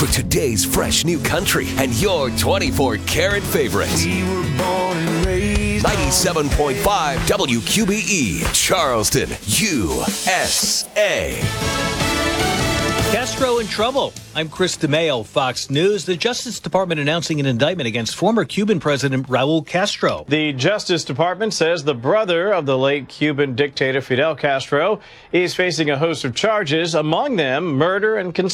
for today's fresh new country and your 24-karat favorite. We were born and raised 97.5 WQBE, Charleston, USA. Castro in trouble. I'm Chris DeMeo, Fox News. The Justice Department announcing an indictment against former Cuban President Raul Castro. The Justice Department says the brother of the late Cuban dictator Fidel Castro is facing a host of charges, among them murder and conspiracy.